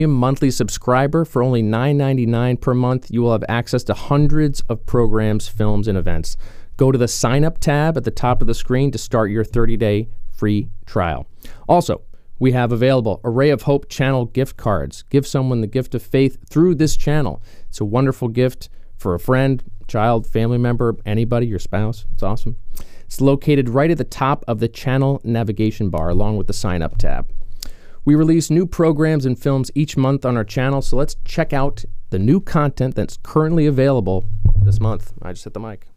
monthly subscriber for only $9.99 per month. You will have access to hundreds of programs, films, and events. Go to the sign up tab at the top of the screen to start your 30-day free trial. Also, we have available Array of Hope channel gift cards. Give someone the gift of faith through this channel. It's a wonderful gift for a friend, child, family member, anybody, your spouse. It's awesome. It's located right at the top of the channel navigation bar along with the sign up tab. We release new programs and films each month on our channel, so let's check out the new content that's currently available this month. I just hit the mic.